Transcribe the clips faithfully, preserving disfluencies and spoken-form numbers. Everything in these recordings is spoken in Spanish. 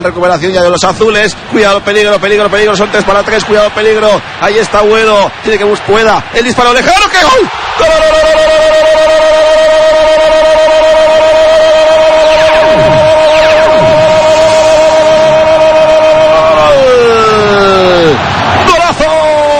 Recuperación ya de los azules. Cuidado, peligro, peligro, peligro. Son tres para tres. Cuidado, peligro. Ahí está Uedo. Tiene que buscar Ueda. El disparo lejano. ¡Qué gol! ¡Gol! ¡Golazo!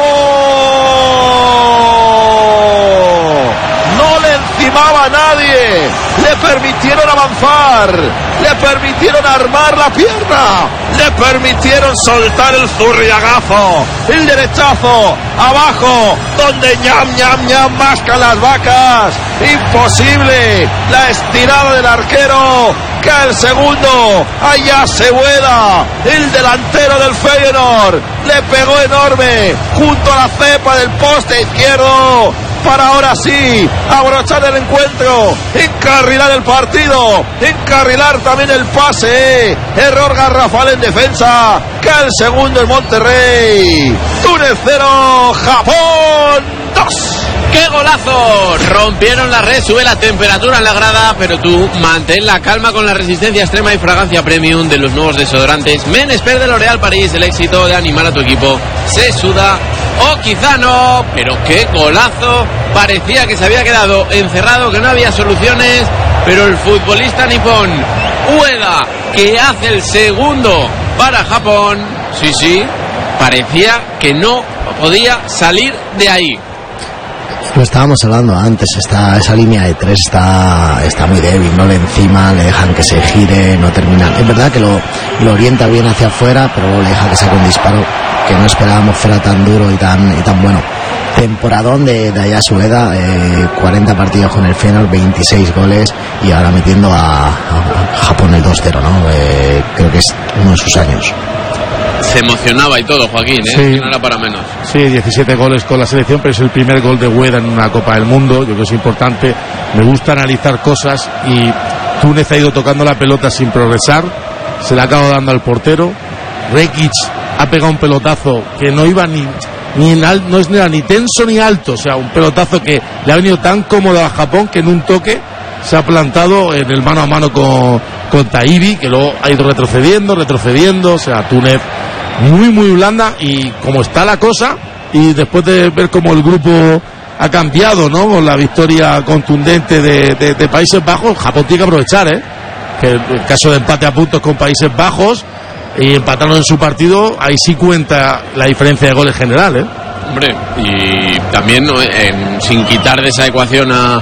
No le encimaba a nadie. Le permitieron avanzar. Le permitieron armar la pierna, le permitieron soltar el zurriagazo, el derechazo, abajo, donde ñam, ñam, ñam, mascan las vacas. Imposible, la estirada del arquero, cae el segundo, allá se Ueda, el delantero del Feyenoord, le pegó enorme, junto a la cepa del poste izquierdo, para ahora sí, abrochar el encuentro, encarrilar el partido, encarrilar también el pase, error garrafal en defensa, cae el segundo en Monterrey, Túnez cero, Japón dos. ¡Qué golazo! Rompieron la red, sube la temperatura en la grada, pero tú mantén la calma con la resistencia extrema y fragancia premium de los nuevos desodorantes Men Expert de L'Oréal París. El éxito de animar a tu equipo se suda, o quizá no, pero qué golazo. Parecía que se había quedado encerrado, que no había soluciones, pero el futbolista nipón Ueda, que hace el segundo para Japón, sí, sí, parecía que no podía salir de ahí. Lo estábamos hablando antes, está, esa línea de tres está, está muy débil, no le encima, le dejan que se gire, no termina. Es verdad que lo, lo orienta bien hacia afuera, pero luego le deja que saque un disparo que no esperábamos fuera tan duro y tan, y tan bueno. Temporadón de, de Ayase Ueda, eh, cuarenta partidos con el Feyenoord, veintiséis goles y ahora metiendo a, a Japón el dos cero, ¿no? Eh, creo que es uno de sus años. Se emocionaba y todo, Joaquín, ¿eh? Sí. Que no era para menos. Sí, diecisiete goles con la selección, pero es el primer gol de Ueda en una Copa del Mundo. Yo creo que es importante. Me gusta analizar cosas y Túnez ha ido tocando la pelota sin progresar. Se la acaba dando al portero. Rekic ha pegado un pelotazo que no iba ni, ni en al, no era ni tenso ni alto. O sea, un pelotazo que le ha venido tan cómodo a Japón que en un toque se ha plantado en el mano a mano con, con Tahibi, que luego ha ido retrocediendo, retrocediendo. O sea, Túnez muy muy blanda, y como está la cosa, y después de ver cómo el grupo ha cambiado, ¿no? Con la victoria contundente de, de, de Países Bajos, Japón tiene que aprovechar, ¿eh? Que el caso de empate a puntos con Países Bajos y empataron en su partido, ahí sí cuenta la diferencia de goles general, ¿eh? Hombre, y también eh, sin quitar de esa ecuación a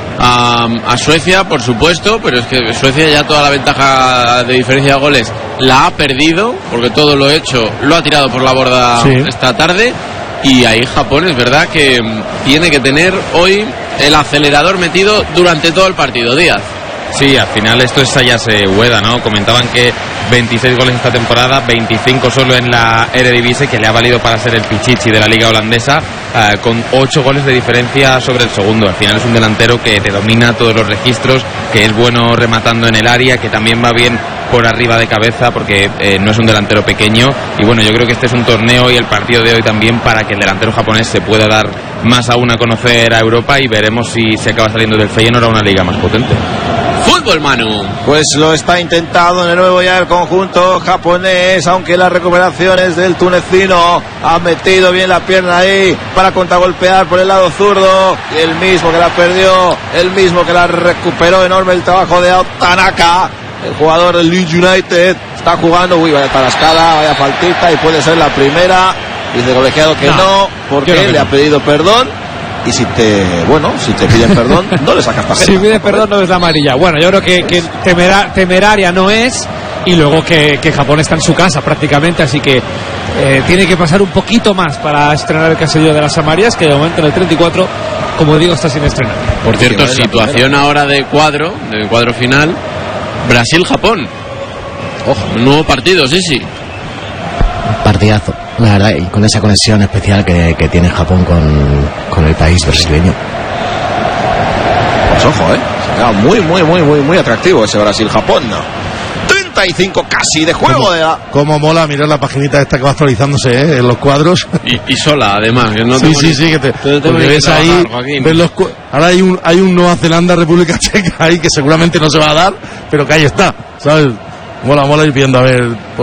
A, a Suecia, por supuesto, pero es que Suecia ya toda la ventaja de diferencia de goles la ha perdido, porque todo lo hecho lo ha tirado por la borda, sí, esta tarde, y ahí Japón es verdad que tiene que tener hoy el acelerador metido durante todo el partido. Díaz. Sí, al final esto es Ayase Ueda, ¿no? Comentaban que veintiséis goles esta temporada, veinticinco solo en la Eredivisie, que le ha valido para ser el pichichi de la liga holandesa, eh, con ocho goles de diferencia sobre el segundo. Al final es un delantero que te domina todos los registros, que es bueno rematando en el área, que también va bien por arriba de cabeza, porque eh, no es un delantero pequeño. Y bueno, yo creo que este es un torneo y el partido de hoy también para que el delantero japonés se pueda dar más aún a conocer a Europa, y veremos si se acaba saliendo del Feyenoord a una liga más potente. Fútbol, Manu. Pues lo está intentando de nuevo ya el conjunto japonés, aunque las recuperaciones del tunecino han metido bien la pierna ahí para contragolpear por el lado zurdo, y el mismo que la perdió, el mismo que la recuperó. Enorme el trabajo de Tanaka, el jugador del Leeds United. Está jugando, uy, vaya tarascada, vaya faltita, y puede ser la primera. Dice el colegiado que no, no porque le ha pedido perdón. Y si te, bueno, si te piden perdón, no le sacas tarjeta. Si pide perdón, no es la amarilla. Bueno, yo creo que, que temera, temeraria no es, y luego que, que Japón está en su casa prácticamente, así que eh, tiene que pasar un poquito más para estrenar el caserío de las amarillas, que de momento en el treinta y cuatro, como digo, está sin estrenar. Por cierto, situación ahora de cuadro, de cuadro final, Brasil-Japón. Ojo, un nuevo partido, sí, sí. Partidazo, la verdad, y con esa conexión especial que, que tiene Japón con, con el país brasileño. Pues ojo, eh, será muy, muy, muy, muy, muy atractivo ese Brasil-Japón, ¿no? treinta y cinco casi de juego. Como, de la... como mola mirar la paginita esta que va actualizándose, ¿eh? En los cuadros. Y, y sola, además. Que no sí, sí, sí, que te, te porque ves ahí, ves los, ahora hay un, hay un Nueva Zelanda, República Checa ahí que seguramente no se va a dar, pero que ahí está, ¿sabes? Mola, mola ir viendo a ver